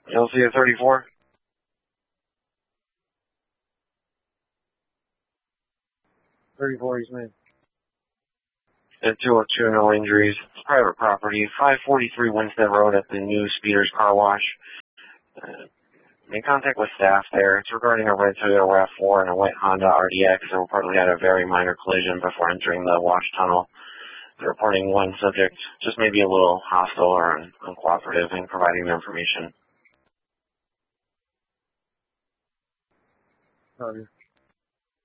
LC 34. 34 East Main. 202, no injuries. It's private property, 543 Winstead Road at the new Speeders Car Wash. Made contact with staff there. It's regarding a red Toyota RAV4 and a white Honda RDX that reportedly had a very minor collision before entering the wash tunnel. They're reporting one subject just maybe a little hostile or uncooperative in providing the information. Roger.